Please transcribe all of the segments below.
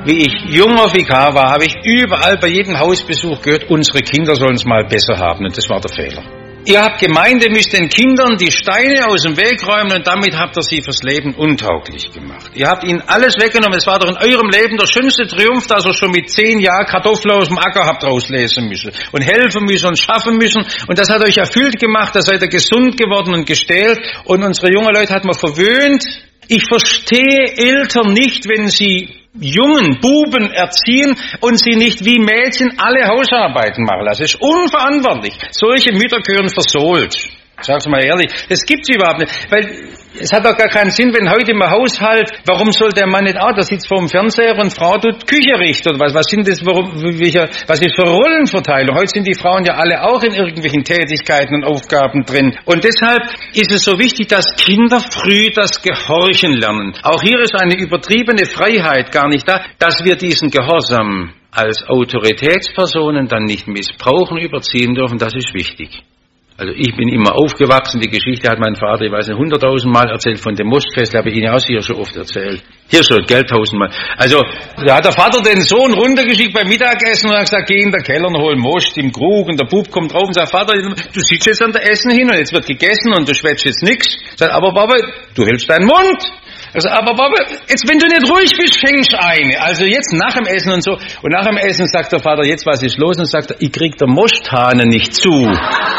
wie ich junger Vikar war, habe ich überall bei jedem Hausbesuch gehört, unsere Kinder sollen es mal besser haben. Und das war der Fehler. Ihr habt gemeint, ihr müsst den Kindern die Steine aus dem Weg räumen und damit habt ihr sie fürs Leben untauglich gemacht. Ihr habt ihnen alles weggenommen. Es war doch in eurem Leben der schönste Triumph, dass ihr schon mit 10 Jahren Kartoffeln aus dem Acker habt rauslesen müssen und helfen müssen und schaffen müssen. Und das hat euch erfüllt gemacht, da seid ihr gesund geworden und gestählt. Und unsere jungen Leute hat man verwöhnt. Ich verstehe Eltern nicht, wenn sie jungen Buben erziehen und sie nicht wie Mädchen alle Hausarbeiten machen lassen. Das ist unverantwortlich. Solche Mütter gehören versohlt. Sag's mal ehrlich, das gibt's überhaupt nicht. Weil es hat doch gar keinen Sinn, wenn heute im Haushalt, warum soll der Mann nicht da sitzt vor dem Fernseher und Frau tut Küche richten oder was? Was sind das, was ist für Rollenverteilung? Heute sind die Frauen ja alle auch in irgendwelchen Tätigkeiten und Aufgaben drin. Und deshalb ist es so wichtig, dass Kinder früh das Gehorchen lernen. Auch hier ist eine übertriebene Freiheit gar nicht da, dass wir diesen Gehorsam als Autoritätspersonen dann nicht missbrauchen, überziehen dürfen, das ist wichtig. Also ich bin immer aufgewachsen, die Geschichte hat mein Vater, ich weiß nicht, 100.000 Mal erzählt von dem Mostfest, habe ich Ihnen auch sicher schon oft erzählt. Hier schon, gell, 1000 Mal. Also, da hat der Vater den Sohn runtergeschickt beim Mittagessen und hat gesagt, geh in der Keller und hol Most im Krug und der Bub kommt drauf und sagt, Vater, du sitzt jetzt an der Essen hin und jetzt wird gegessen und du schwätzt jetzt nix. Sagt, aber Papa, du hältst deinen Mund. Also, aber Papa, jetzt wenn du nicht ruhig bist, fängst eine. Also jetzt nach dem Essen und so. Und nach dem Essen sagt der Vater, jetzt was ist los? Und sagt er, ich krieg der Mosthahne nicht zu.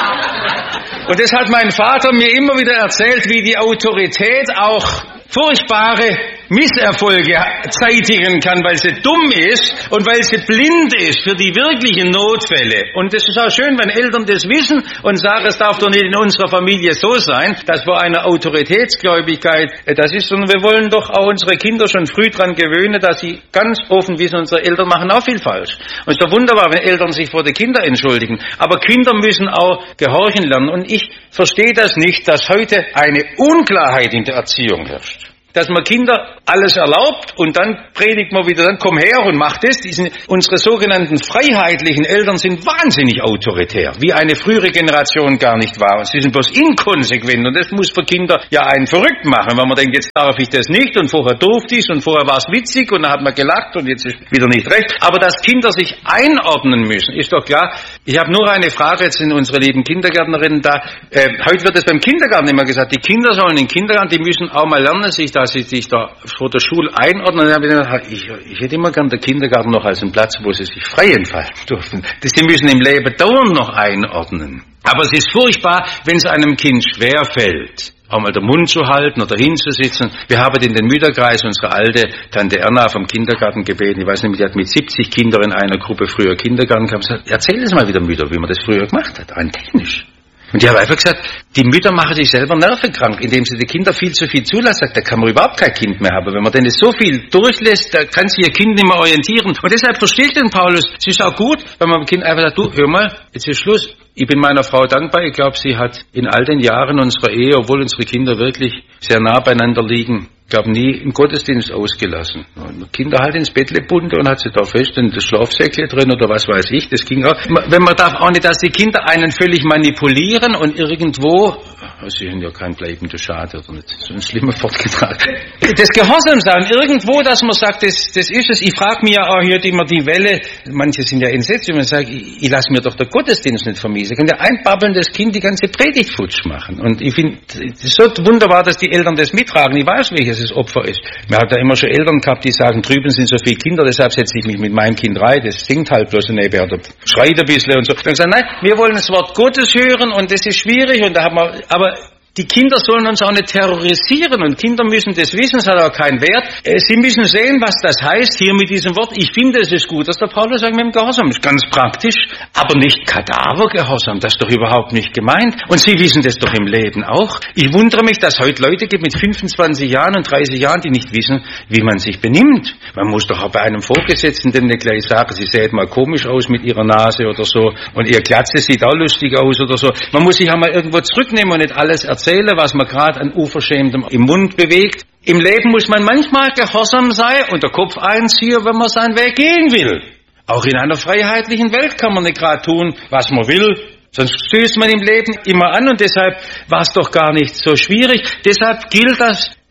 Und das hat mein Vater mir immer wieder erzählt, wie die Autorität auch furchtbare Misserfolge zeitigen kann, weil sie dumm ist und weil sie blind ist für die wirklichen Notfälle. Und das ist auch schön, wenn Eltern das wissen und sagen, es darf doch nicht in unserer Familie so sein, dass vor einer Autoritätsgläubigkeit das ist, sondern wir wollen doch auch unsere Kinder schon früh dran gewöhnen, dass sie ganz offen wissen, unsere Eltern machen auch viel falsch. Und es ist doch wunderbar, wenn Eltern sich vor den Kindern entschuldigen. Aber Kinder müssen auch gehorchen lernen. Und ich verstehe das nicht, dass heute eine Unklarheit in der Erziehung herrscht. Dass man Kinder alles erlaubt und dann predigt man wieder, dann komm her und mach das. Unsere sogenannten freiheitlichen Eltern sind wahnsinnig autoritär, wie eine frühere Generation gar nicht war. Und sie sind bloß inkonsequent und das muss für Kinder ja einen verrückt machen, wenn man denkt, jetzt darf ich das nicht und vorher durfte ich und vorher war es witzig und dann hat man gelacht und jetzt ist wieder nicht recht. Aber dass Kinder sich einordnen müssen, ist doch klar. Ich habe nur eine Frage, jetzt sind unsere lieben Kindergärtnerinnen da. Heute wird es beim Kindergarten immer gesagt, die Kinder sollen in den Kindergarten, die müssen auch mal lernen, dass sie sich da vor der Schule einordnen. Ich hätte immer gern den Kindergarten noch als einen Platz, wo sie sich frei entfalten dürfen. Sie müssen im Leben dauernd noch einordnen. Aber es ist furchtbar, wenn es einem Kind schwerfällt, auch mal den Mund zu halten oder hinzusitzen. Wir haben in den Mütterkreis unsere alte Tante Erna vom Kindergarten gebeten. Ich weiß nicht, die hat mit 70 Kindern in einer Gruppe früher Kindergarten gehabt. Erzähl es mal wieder, Mütter, wie man das früher gemacht hat, rein technisch. Und die haben einfach gesagt, die Mütter machen sich selber nervenkrank, indem sie die Kinder viel zu viel zulassen. Da kann man überhaupt kein Kind mehr haben. Wenn man denen so viel durchlässt, da kann sich ihr Kind nicht mehr orientieren. Und deshalb verstehe ich den Paulus. Es ist auch gut, wenn man dem Kind einfach sagt, du, hör mal, jetzt ist Schluss. Ich bin meiner Frau dankbar. Ich glaube, sie hat in all den Jahren unserer Ehe, obwohl unsere Kinder wirklich sehr nah beieinander liegen, ich glaube, nie im Gottesdienst ausgelassen. Und Kinder halt ins Bett gebunden und hat sie da fest in das Schlafsäckchen drin oder was weiß ich. Das ging auch. Wenn man darf auch nicht, dass die Kinder einen völlig manipulieren und irgendwo, sie haben ja kein bleibender Schade oder nicht, so ein schlimmer fortgetragen. Das Gehorsam sein, irgendwo, dass man sagt, das ist es. Ich frage mich ja auch hier immer die Welle, manche sind ja entsetzt, wenn man sagt, ich lasse mir doch der Gottesdienst nicht vermiesen. Ich kann ja ein babbelndes Kind die ganze Predigt futsch machen. Und ich finde es so wunderbar, dass die Eltern das mittragen. Ich weiß, welches das Opfer ist. Man hat ja immer schon Eltern gehabt, die sagen, drüben sind so viele Kinder, deshalb setze ich mich mit meinem Kind rein, das singt halt bloß nebenher oder schreit ein bisschen und so. Dann sagen, nein, wir wollen das Wort Gottes hören und das ist schwierig und da haben wir, aber die Kinder sollen uns auch nicht terrorisieren und Kinder müssen das wissen, es hat auch keinen Wert. Sie müssen sehen, was das heißt hier mit diesem Wort. Ich finde, es ist gut, dass der Paulus sagt, mit dem Gehorsam ist ganz praktisch, aber nicht Kadavergehorsam, das ist doch überhaupt nicht gemeint. Und Sie wissen das doch im Leben auch. Ich wundere mich, dass heute Leute gibt mit 25 Jahren und 30 Jahren, die nicht wissen, wie man sich benimmt. Man muss doch auch bei einem Vorgesetzten dem nicht gleich sagen, Sie sehen mal komisch aus mit Ihrer Nase oder so und Ihr Glatze sieht auch lustig aus oder so. Man muss sich auch mal irgendwo zurücknehmen und nicht alles erzählen, was man gerade an Unverschämtem im Mund bewegt. Im Leben muss man manchmal gehorsam sein und der Kopf einziehen, wenn man seinen Weg gehen will. Auch in einer freiheitlichen Welt kann man nicht gerade tun, was man will. Sonst stößt man im Leben immer an und deshalb war es doch gar nicht so schwierig. Deshalb gilt das, dass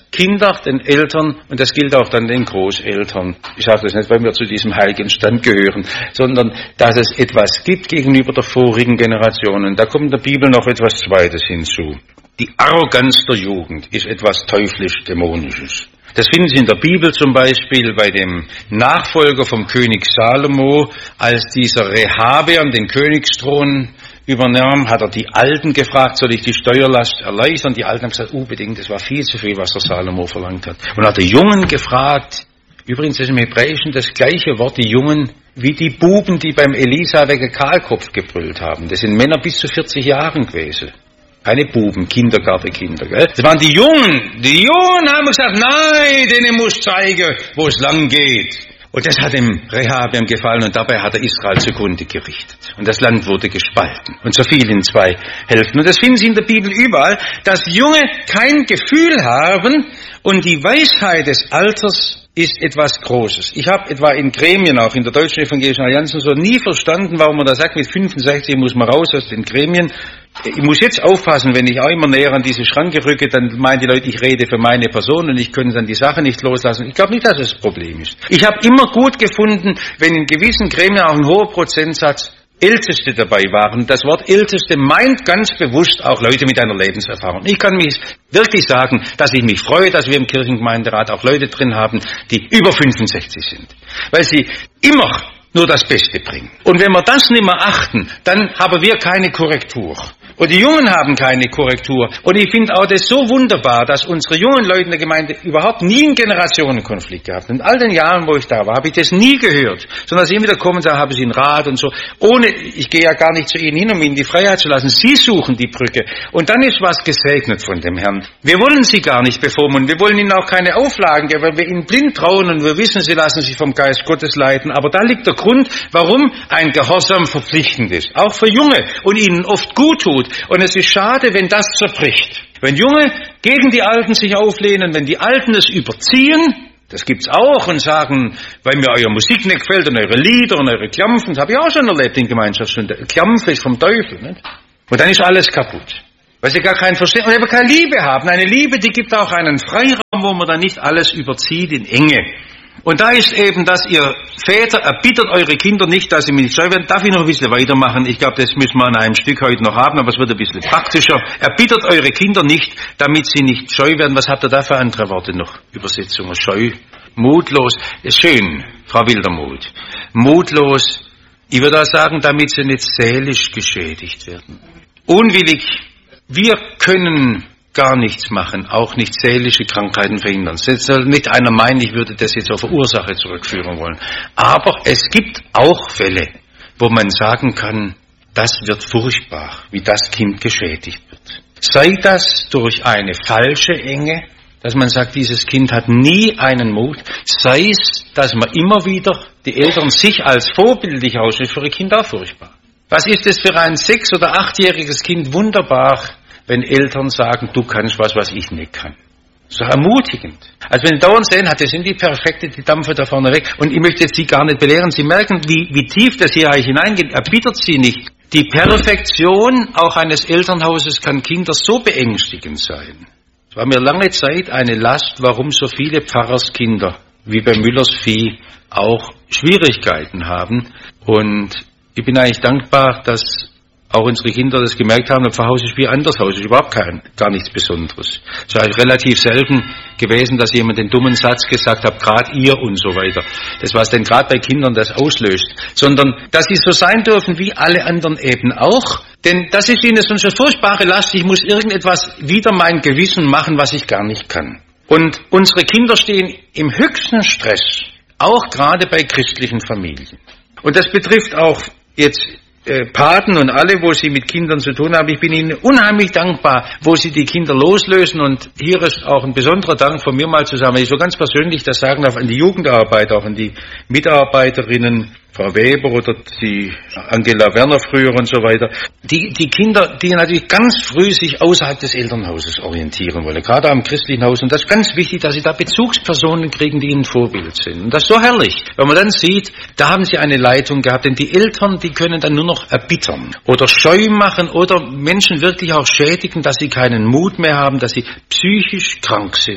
Kinder den Eltern, und das gilt auch dann den Großeltern, ich sage das nicht, weil wir zu diesem heiligen Stand gehören, sondern dass es etwas gibt gegenüber der vorigen Generation. Und da kommt in der Bibel noch etwas Zweites hinzu. Die Arroganz der Jugend ist etwas teuflisch-dämonisches. Das finden Sie in der Bibel zum Beispiel bei dem Nachfolger vom König Salomo, als dieser Rehabeam den Königsthron übernahm, hat er die Alten gefragt, soll ich die Steuerlast erleichtern? Die Alten haben gesagt, unbedingt, das war viel zu viel, was der Salomo verlangt hat. Und hat die Jungen gefragt, übrigens ist im Hebräischen das gleiche Wort, die Jungen, wie die Buben, die beim Elisa wegen Kahlkopf gebrüllt haben. Das sind Männer bis zu 40 Jahren gewesen. Keine Buben, Kindergartenkinder, gell? Das waren die Jungen. Die Jungen haben gesagt, nein, denen muss zeigen, wo es lang geht. Und das hat dem Rehabeam gefallen und dabei hat er Israel zugrunde gerichtet. Und das Land wurde gespalten und zerfiel in 2 Hälften. Und das finden Sie in der Bibel überall, dass Junge kein Gefühl haben und die Weisheit des Alters ist etwas Großes. Ich habe etwa in Gremien, auch in der Deutschen Evangelischen Allianz und so, nie verstanden, warum man da sagt, mit 65 muss man raus aus den Gremien. Ich muss jetzt aufpassen, wenn ich auch immer näher an diese Schranke rücke, dann meinen die Leute, ich rede für meine Person und ich könnte dann die Sache nicht loslassen. Ich glaube nicht, dass das Problem ist. Ich habe immer gut gefunden, wenn in gewissen Gremien auch ein hoher Prozentsatz Älteste dabei waren. Das Wort Älteste meint ganz bewusst auch Leute mit einer Lebenserfahrung. Ich kann mich wirklich sagen, dass ich mich freue, dass wir im Kirchengemeinderat auch Leute drin haben, die über 65 sind. Weil sie immer nur das Beste bringen. Und wenn wir das nicht mehr achten, dann haben wir keine Korrektur. Und die Jungen haben keine Korrektur. Und ich finde auch das so wunderbar, dass unsere jungen Leute in der Gemeinde überhaupt nie einen Generationenkonflikt gehabt haben. In all den Jahren, wo ich da war, habe ich das nie gehört. Sondern dass sie immer wieder kommen und sagen, haben Sie einen Rat und so. Ohne, ich gehe ja gar nicht zu Ihnen hin, um Ihnen die Freiheit zu lassen. Sie suchen die Brücke. Und dann ist was gesegnet von dem Herrn. Wir wollen Sie gar nicht bevormunden. Wir wollen Ihnen auch keine Auflagen geben, weil wir Ihnen blind trauen und wir wissen, Sie lassen sich vom Geist Gottes leiten. Aber da liegt der Grund, warum ein Gehorsam verpflichtend ist. Auch für Junge und ihnen oft gut tut. Und es ist schade, wenn das zerbricht. Wenn Junge gegen die Alten sich auflehnen, wenn die Alten es überziehen, das gibt's auch, und sagen, weil mir eure Musik nicht gefällt und eure Lieder und eure Klampfen, das habe ich auch schon erlebt in Gemeinschaftsstunde. Klampfe ist vom Teufel, nicht? Und dann ist alles kaputt. Weil sie gar kein Verständnis und aber keine Liebe haben. Eine Liebe, die gibt auch einen Freiraum, wo man dann nicht alles überzieht in Enge. Und da ist eben, dass ihr Väter erbittert eure Kinder nicht, dass sie mich nicht scheu werden. Darf ich noch ein bisschen weitermachen? Ich glaube, das müssen wir an einem Stück heute noch haben, aber es wird ein bisschen praktischer. Erbittert eure Kinder nicht, damit sie nicht scheu werden. Was habt ihr da für andere Worte noch? Übersetzungen. Scheu, mutlos. Ist schön, Frau Wildermuth. Mutlos. Ich würde auch sagen, damit sie nicht seelisch geschädigt werden. Unwillig. Wir können gar nichts machen, auch nicht seelische Krankheiten verhindern. Selbst nicht einer meint, ich würde das jetzt auf eine Ursache zurückführen wollen. Aber es gibt auch Fälle, wo man sagen kann, das wird furchtbar, wie das Kind geschädigt wird. Sei das durch eine falsche Enge, dass man sagt, dieses Kind hat nie einen Mut, sei es, dass man immer wieder die Eltern sich als vorbildlich ausstellt, für ihr Kind auch furchtbar. Was ist es für ein 6- oder 8-jähriges Kind wunderbar, wenn Eltern sagen, du kannst was ich nicht kann. Das ist doch ermutigend. Also wenn Sie dauernd sehen, das sind die Perfekte, die dampfen da vorne weg. Und ich möchte jetzt Sie gar nicht belehren. Sie merken, wie tief das hier eigentlich hineingeht. Erbittert Sie nicht. Die Perfektion auch eines Elternhauses kann Kinder so beängstigend sein. Es war mir lange Zeit eine Last, warum so viele Pfarrerskinder, wie bei Müllers Vieh, auch Schwierigkeiten haben. Und ich bin eigentlich dankbar, dass auch unsere Kinder das gemerkt haben, ein Pfarrhaus ist wie ein anderes Haus, ist überhaupt gar nichts Besonderes. Es ist eigentlich relativ selten gewesen, dass jemand den dummen Satz gesagt hat, gerade ihr und so weiter. Das, was denn gerade bei Kindern das auslöst. Sondern, dass sie so sein dürfen wie alle anderen eben auch. Denn das ist ihnen so eine furchtbare Last, ich muss irgendetwas wider mein Gewissen machen, was ich gar nicht kann. Und unsere Kinder stehen im höchsten Stress, auch gerade bei christlichen Familien. Und das betrifft auch jetzt Paten und alle, wo sie mit Kindern zu tun haben. Ich bin ihnen unheimlich dankbar, wo sie die Kinder loslösen. Und hier ist auch ein besonderer Dank von mir mal zusammen, ich so ganz persönlich das sagen darf, an die Jugendarbeit, auch an die Mitarbeiterinnen, Frau Weber oder die Angela Werner früher und so weiter. Die Kinder, die natürlich ganz früh sich außerhalb des Elternhauses orientieren wollen, gerade am christlichen Haus. Und das ist ganz wichtig, dass sie da Bezugspersonen kriegen, die ihnen Vorbild sind. Und das ist so herrlich, wenn man dann sieht, da haben sie eine Leitung gehabt, denn die Eltern, die können dann nur noch erbittern oder scheu machen oder Menschen wirklich auch schädigen, dass sie keinen Mut mehr haben, dass sie psychisch krank sind.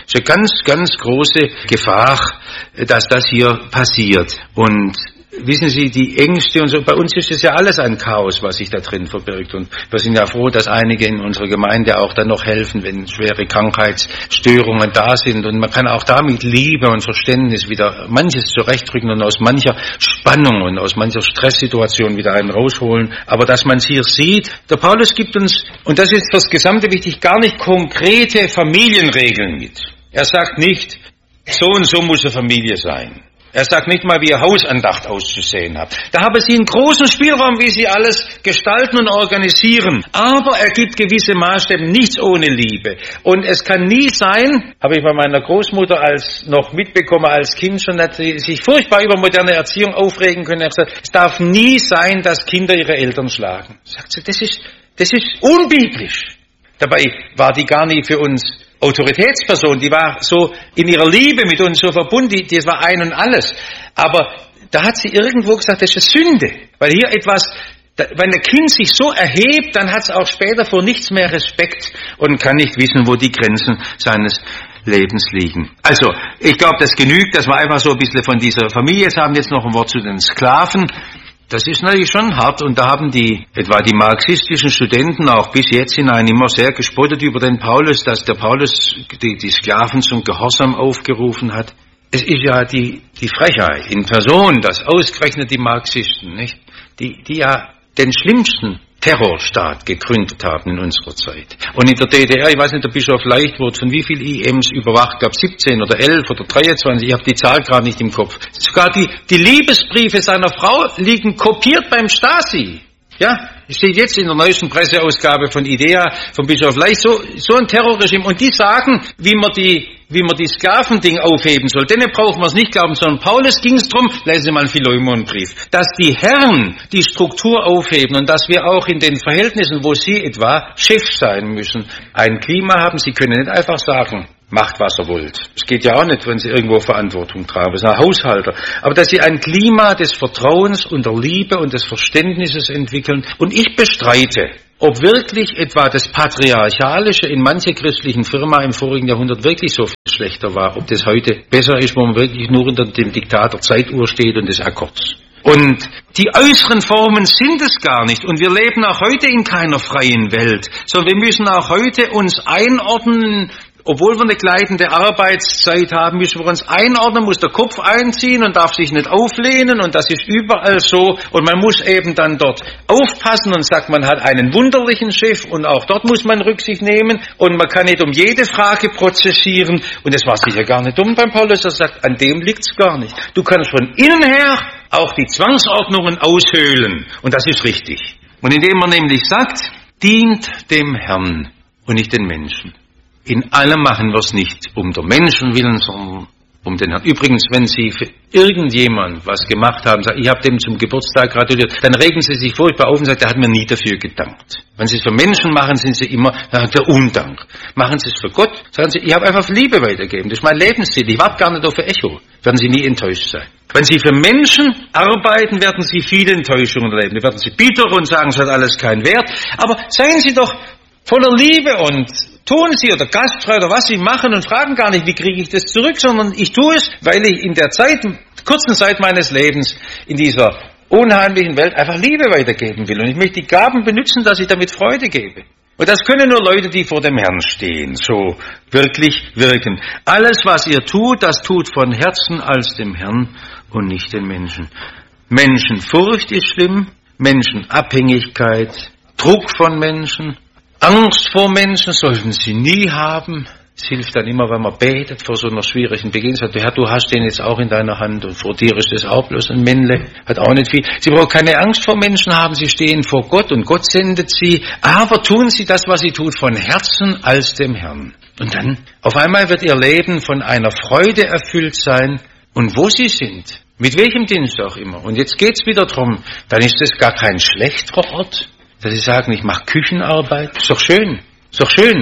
Es ist eine ganz, ganz große Gefahr, dass das hier passiert. Und wissen Sie, die Ängste und so, bei uns ist es ja alles ein Chaos, was sich da drin verbirgt. Und wir sind ja froh, dass einige in unserer Gemeinde auch dann noch helfen, wenn schwere Krankheitsstörungen da sind. Und man kann auch da mit Liebe und Verständnis wieder manches zurechtrücken und aus mancher Spannung und aus mancher Stresssituation wieder einen rausholen. Aber dass man es hier sieht, der Paulus gibt uns, und das ist fürs Gesamte wichtig, gar nicht konkrete Familienregeln mit. Er sagt nicht, so und so muss eine Familie sein. Er sagt nicht mal, wie ihr Hausandacht auszusehen hat. Da haben Sie einen großen Spielraum, wie Sie alles gestalten und organisieren. Aber er gibt gewisse Maßstäbe, nichts ohne Liebe. Und es kann nie sein, habe ich bei meiner Großmutter noch mitbekommen als Kind schon, dass sie sich furchtbar über moderne Erziehung aufregen können. Er hat gesagt, es darf nie sein, dass Kinder ihre Eltern schlagen. Sagt sie, das ist unbiblisch. Dabei war die gar nicht für uns Autoritätsperson, die war so in ihrer Liebe mit uns so verbunden, das war ein und alles. Aber da hat sie irgendwo gesagt, das ist eine Sünde. Weil hier etwas, wenn ein Kind sich so erhebt, dann hat es auch später vor nichts mehr Respekt und kann nicht wissen, wo die Grenzen seines Lebens liegen. Also, ich glaube, das genügt, dass wir einfach so ein bisschen von dieser Familie jetzt haben. Jetzt noch ein Wort zu den Sklaven. Das ist natürlich schon hart und da haben etwa die marxistischen Studenten auch bis jetzt hinein immer sehr gespottet über den Paulus, dass der Paulus die Sklaven zum Gehorsam aufgerufen hat. Es ist ja die Frechheit in Person, dass ausgerechnet die Marxisten, nicht, die ja den schlimmsten Terrorstaat gegründet haben in unserer Zeit. Und in der DDR, ich weiß nicht, der Bischof Leicht wurde von wie viel IMs überwacht, gab 17 oder 11 oder 23, ich habe die Zahl gerade nicht im Kopf. Sogar die Liebesbriefe seiner Frau liegen kopiert beim Stasi. Ja, steht jetzt in der neuesten Presseausgabe von IDEA, vom Bischof Leicht, so ein Terrorregime. Und die sagen, wie man die Sklavending aufheben soll. Denen brauchen wir es nicht glauben, sondern Paulus ging es darum, lesen Sie mal einen Philemonbrief, dass die Herren die Struktur aufheben und dass wir auch in den Verhältnissen, wo sie etwa Chef sein müssen, ein Klima haben. Sie können nicht einfach sagen, macht, was ihr wollt. Es geht ja auch nicht, wenn Sie irgendwo Verantwortung tragen. Sie sind Haushalter. Aber dass Sie ein Klima des Vertrauens und der Liebe und des Verständnisses entwickeln. Und ich bestreite, ob wirklich etwa das Patriarchalische in manche christlichen Firma im vorigen Jahrhundert wirklich so viel schlechter war, ob das heute besser ist, wo man wirklich nur unter dem Diktat der Zeituhr steht und des Akkords. Und die äußeren Formen sind es gar nicht. Und wir leben auch heute in keiner freien Welt, sondern wir müssen auch heute uns einordnen. Obwohl wir eine gleitende Arbeitszeit haben, müssen wir uns einordnen, muss der Kopf einziehen und darf sich nicht auflehnen und das ist überall so und man muss eben dann dort aufpassen und sagt, man hat einen wunderlichen Chef und auch dort muss man Rücksicht nehmen und man kann nicht um jede Frage prozessieren und es war sicher gar nicht dumm beim Paulus, er sagt, an dem liegt's gar nicht. Du kannst von innen her auch die Zwangsordnungen aushöhlen und das ist richtig. Und indem man nämlich sagt, dient dem Herrn und nicht den Menschen. In allem machen wir es nicht um der Menschen willen, sondern um den Herrn. Übrigens, wenn Sie für irgendjemand was gemacht haben, sagen, ich habe dem zum Geburtstag gratuliert, dann regen Sie sich furchtbar auf und sagen, der hat mir nie dafür gedankt. Wenn Sie es für Menschen machen, sind Sie immer der Undank. Machen Sie es für Gott, sagen Sie, ich habe einfach Liebe weitergegeben. Das ist mein Lebensstil. Ich warte gar nicht auf ein Echo. Werden Sie nie enttäuscht sein. Wenn Sie für Menschen arbeiten, werden Sie viele Enttäuschungen erleben. Da werden Sie bitter und sagen, es hat alles keinen Wert. Aber seien Sie doch voller Liebe und tun Sie oder gastfrei oder was Sie machen und fragen gar nicht, wie kriege ich das zurück, sondern ich tue es, weil ich in der kurzen Zeit meines Lebens in dieser unheimlichen Welt einfach Liebe weitergeben will. Und ich möchte die Gaben benutzen, dass ich damit Freude gebe. Und das können nur Leute, die vor dem Herrn stehen, so wirklich wirken. Alles, was ihr tut, das tut von Herzen als dem Herrn und nicht den Menschen. Menschenfurcht ist schlimm, Menschenabhängigkeit, Druck von Menschen, Angst vor Menschen sollten Sie nie haben. Es hilft dann immer, wenn man betet vor so einer schwierigen Begegnung. Sagt, Herr, du hast den jetzt auch in deiner Hand und vor dir ist das auch bloß ein Männle. Hat auch nicht viel. Sie brauchen keine Angst vor Menschen haben. Sie stehen vor Gott und Gott sendet sie. Aber tun Sie das, was Sie tut, von Herzen als dem Herrn. Und dann, auf einmal wird Ihr Leben von einer Freude erfüllt sein. Und wo Sie sind, mit welchem Dienst auch immer. Und jetzt geht's wieder drum. Dann ist das gar kein schlechterer Ort. Dass Sie sagen, ich mache Küchenarbeit, ist doch schön, ist doch schön.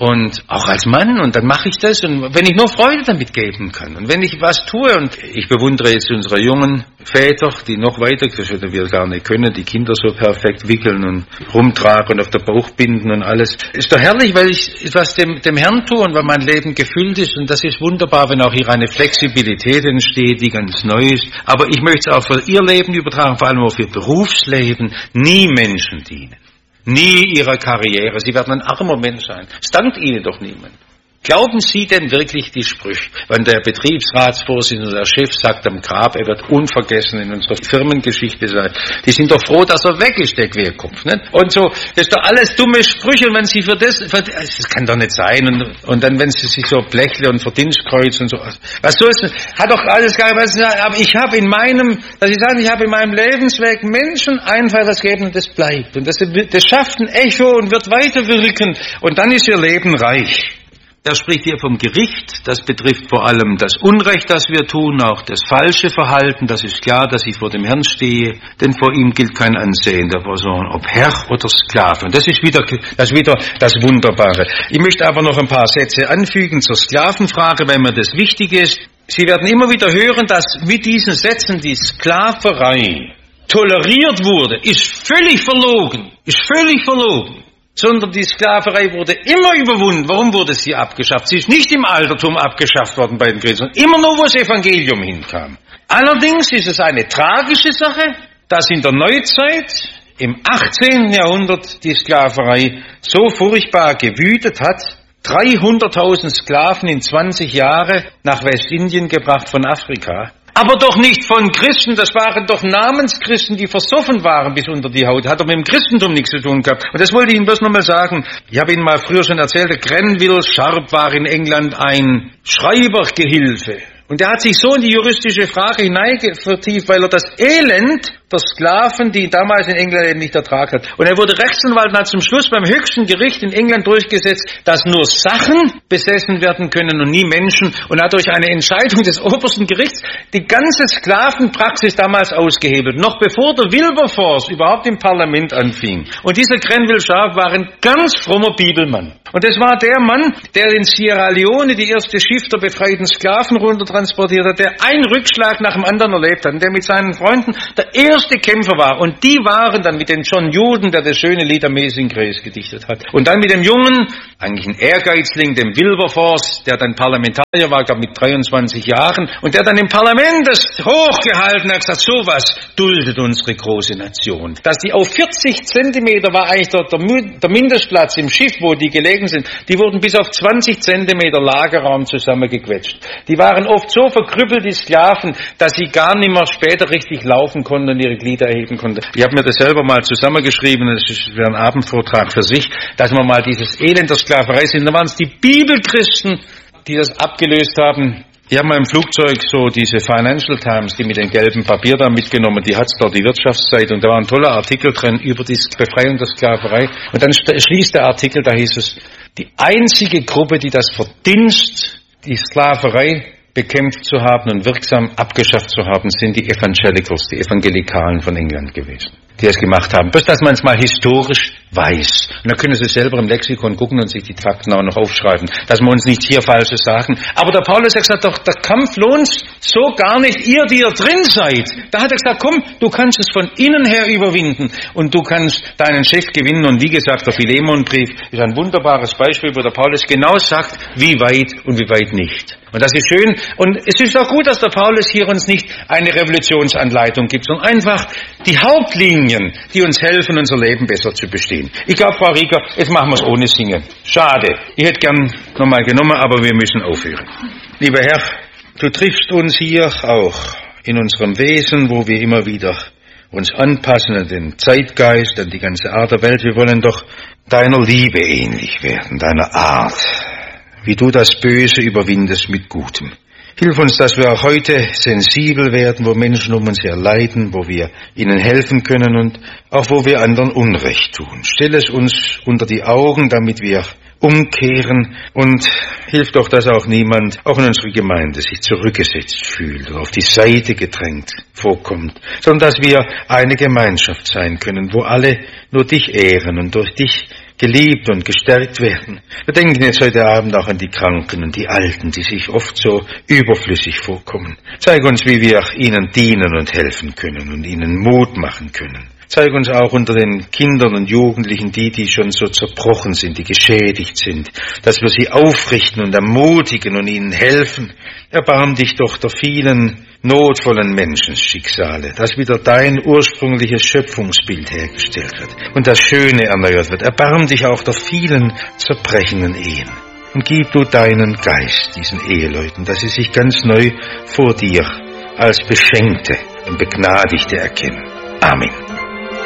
Und auch als Mann, und dann mache ich das, und wenn ich nur Freude damit geben kann, und wenn ich was tue, und ich bewundere jetzt unsere jungen Väter, die noch weiter, das hätten wir gar nicht können, die Kinder so perfekt wickeln und rumtragen und auf der Bauch binden und alles. Ist doch herrlich, weil ich etwas dem Herrn tue und weil mein Leben gefüllt ist, und das ist wunderbar, wenn auch hier eine Flexibilität entsteht, die ganz neu ist. Aber ich möchte es auch für Ihr Leben übertragen, vor allem auch für Berufsleben, nie Menschen dienen. Nie ihrer Karriere. Sie werden ein armer Mensch sein. Es dankt Ihnen doch niemand. Glauben Sie denn wirklich die Sprüche, wenn der Betriebsratsvorsitzende, der Chef sagt am Grab, er wird unvergessen in unserer Firmengeschichte sein? Die sind doch froh, dass er weg ist, der Querkopf, nicht? Und so, das ist doch alles dumme Sprüche, und wenn Sie das kann doch nicht sein, und dann, wenn Sie sich so Blechle und Verdienstkreuz und so, was soll es, hat doch alles gar nicht, aber ich habe in meinem Lebensweg Menschen einfach das Geben, und das bleibt, und das schafft ein Echo und wird weiterwirken, und dann ist Ihr Leben reich. Er spricht hier vom Gericht, das betrifft vor allem das Unrecht, das wir tun, auch das falsche Verhalten, das ist klar, dass ich vor dem Herrn stehe, denn vor ihm gilt kein Ansehen der Person, ob Herr oder Sklave. Und das ist wieder das Wunderbare. Ich möchte aber noch ein paar Sätze anfügen zur Sklavenfrage, weil mir das wichtig ist. Sie werden immer wieder hören, dass mit diesen Sätzen die Sklaverei toleriert wurde, ist völlig verlogen. Sondern die Sklaverei wurde immer überwunden. Warum wurde sie abgeschafft? Sie ist nicht im Altertum abgeschafft worden bei den Christen, immer nur, wo das Evangelium hinkam. Allerdings ist es eine tragische Sache, dass in der Neuzeit, im 18. Jahrhundert, die Sklaverei so furchtbar gewütet hat, 300.000 Sklaven in 20 Jahre nach Westindien gebracht von Afrika. Aber doch nicht von Christen, das waren doch Namenschristen, die versoffen waren bis unter die Haut. Hat doch mit dem Christentum nichts zu tun gehabt. Und das wollte ich Ihnen bloß nochmal sagen. Ich habe Ihnen mal früher schon erzählt, der Grenville Sharp war in England ein Schreibergehilfe. Und er hat sich so in die juristische Frage vertieft, weil er das Elend der Sklaven, die damals in England eben nicht ertragen hat. Und er wurde Rechtsanwalt und hat zum Schluss beim höchsten Gericht in England durchgesetzt, dass nur Sachen besessen werden können und nie Menschen. Und hat durch eine Entscheidung des obersten Gerichts die ganze Sklavenpraxis damals ausgehebelt, noch bevor der Wilberforce überhaupt im Parlament anfing. Und dieser Grenville Sharp war ein ganz frommer Bibelmann. Und das war der Mann, der in Sierra Leone die erste Schiff der befreiten Sklaven runtertransportiert hat, der einen Rückschlag nach dem anderen erlebt hat und der mit seinen Freunden der erste Kämpfer war. Und die waren dann mit dem John Juden, der das schöne Lied Amazing Grace gedichtet hat. Und dann mit dem jungen, eigentlich ein Ehrgeizling, dem Wilberforce, der dann Parlamentarier war, glaube mit 23 Jahren, und der dann im Parlament das hochgehalten hat, gesagt, sowas duldet unsere große Nation. Dass die auf 40 Zentimeter war eigentlich der Mindestplatz im Schiff, wo die gelegen sind, die wurden bis auf 20 Zentimeter Lagerraum zusammengequetscht. Die waren oft so verkrüppelt, die Sklaven, dass sie gar nicht mehr später richtig laufen konnten und ihre Glieder erheben konnten. Ich habe mir das selber mal zusammengeschrieben, das wäre ein Abendvortrag für sich, dass wir mal dieses Elend der Sklaverei sind. Da waren es die Bibelchristen, die das abgelöst haben. Ich habe mal im Flugzeug so diese Financial Times, die mit dem gelben Papier da mitgenommen, die hat's dort, die Wirtschaftszeit, und da war ein toller Artikel drin über die Befreiung der Sklaverei. Und dann schließt der Artikel, da hieß es, die einzige Gruppe, die das verdienst, die Sklaverei bekämpft zu haben und wirksam abgeschafft zu haben, sind die Evangelicals, die Evangelikalen von England gewesen, die das gemacht haben. Bloß, dass man es mal historisch weiß. Und dann können Sie selber im Lexikon gucken und sich die Fakten auch noch aufschreiben, dass wir uns nicht hier Falsches sagen. Aber der Paulus hat gesagt, doch, der Kampf lohnt so gar nicht, ihr, die ihr drin seid. Da hat er gesagt, komm, du kannst es von innen her überwinden und du kannst deinen Chef gewinnen. Und wie gesagt, der Philemonbrief ist ein wunderbares Beispiel, wo der Paulus genau sagt, wie weit und wie weit nicht. Und das ist schön. Und es ist auch gut, dass der Paulus hier uns nicht eine Revolutionsanleitung gibt, sondern einfach die Hauptlinien, die uns helfen, unser Leben besser zu bestehen. Ich glaube, Frau Rieger, jetzt machen wir es ohne Singen. Schade. Ich hätte gern nochmal genommen, aber wir müssen aufhören. Lieber Herr, du triffst uns hier auch in unserem Wesen, wo wir immer wieder uns anpassen an den Zeitgeist, an die ganze Art der Welt. Wir wollen doch deiner Liebe ähnlich werden, deiner Art, wie du das Böse überwindest mit Gutem. Hilf uns, dass wir auch heute sensibel werden, wo Menschen um uns her leiden, wo wir ihnen helfen können und auch wo wir anderen Unrecht tun. Stell es uns unter die Augen, damit wir umkehren, und hilf doch, dass auch niemand, auch in unserer Gemeinde, sich zurückgesetzt fühlt oder auf die Seite gedrängt vorkommt, sondern dass wir eine Gemeinschaft sein können, wo alle nur dich ehren und durch dich geliebt und gestärkt werden. Wir denken jetzt heute Abend auch an die Kranken und die Alten, die sich oft so überflüssig vorkommen. Zeig uns, wie wir ihnen dienen und helfen können und ihnen Mut machen können. Zeig uns auch unter den Kindern und Jugendlichen die schon so zerbrochen sind, die geschädigt sind, dass wir sie aufrichten und ermutigen und ihnen helfen. Erbarm dich doch der vielen notvollen Menschenschicksale, dass wieder dein ursprüngliches Schöpfungsbild hergestellt wird und das Schöne erneuert wird. Erbarm dich auch der vielen zerbrechenden Ehen. Und gib du deinen Geist diesen Eheleuten, dass sie sich ganz neu vor dir als Beschenkte und Begnadigte erkennen. Amen.